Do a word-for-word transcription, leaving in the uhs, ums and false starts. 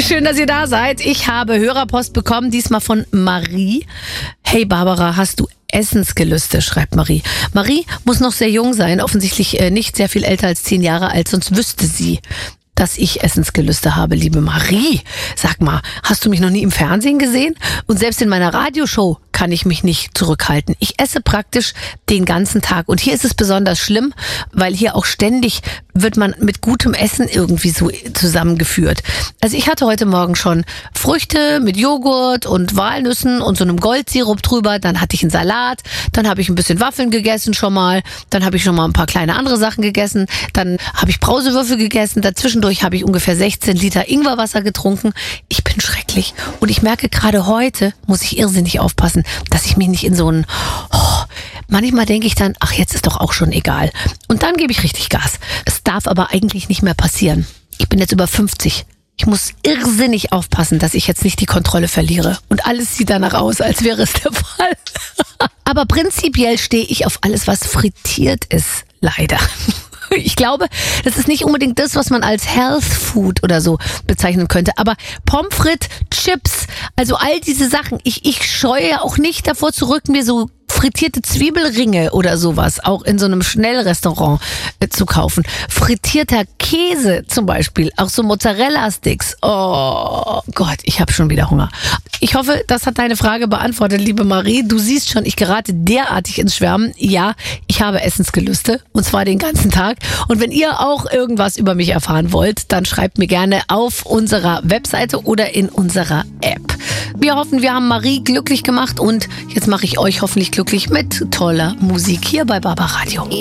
Schön, dass ihr da seid. Ich habe Hörerpost bekommen, diesmal von Marie. Hey Barbara, hast du Essensgelüste, schreibt Marie. Marie muss noch sehr jung sein, offensichtlich nicht sehr viel älter als zehn Jahre alt, sonst wüsste sie, dass ich Essensgelüste habe, liebe Marie. Sag mal, hast du mich noch nie im Fernsehen gesehen? Und selbst in meiner Radioshow kann ich mich nicht zurückhalten. Ich esse praktisch den ganzen Tag. Und hier ist es besonders schlimm, weil hier auch ständig wird man mit gutem Essen irgendwie so zusammengeführt. Also ich hatte heute Morgen schon Früchte mit Joghurt und Walnüssen und so einem Goldsirup drüber. Dann hatte ich einen Salat. Dann habe ich ein bisschen Waffeln gegessen schon mal. Dann habe ich schon mal ein paar kleine andere Sachen gegessen. Dann habe ich Brausewürfel gegessen. Dazwischendurch habe ich ungefähr sechzehn Liter Ingwerwasser getrunken. Ich bin schrecklich. Und ich merke gerade heute, muss ich irrsinnig aufpassen, dass ich mich nicht in so einen... Oh, manchmal denke ich dann, ach, jetzt ist doch auch schon egal. Und dann gebe ich richtig Gas. Es darf aber eigentlich nicht mehr passieren. Ich bin jetzt über fünfzig. Ich muss irrsinnig aufpassen, dass ich jetzt nicht die Kontrolle verliere. Und alles sieht danach aus, als wäre es der Fall. Aber prinzipiell stehe ich auf alles, was frittiert ist. Leider. Ich glaube, das ist nicht unbedingt das, was man als Health Food oder so bezeichnen könnte. Aber Pommes frites, Chips, also all diese Sachen. Ich, ich scheue auch nicht davor zurück, mir so frittierte Zwiebelringe oder sowas auch in so einem Schnellrestaurant äh, zu kaufen. Frittierter Käse zum Beispiel, auch so Mozzarella-Sticks. Oh Gott, ich habe schon wieder Hunger. Ich hoffe, das hat deine Frage beantwortet, liebe Marie. Du siehst schon, ich gerate derartig ins Schwärmen. Ja, ich habe Essensgelüste und zwar den ganzen Tag. Und wenn ihr auch irgendwas über mich erfahren wollt, dann schreibt mir gerne auf unserer Webseite oder in unserer App. Wir hoffen, wir haben Marie glücklich gemacht und jetzt mache ich euch hoffentlich glücklich mit toller Musik hier bei Barbaradio.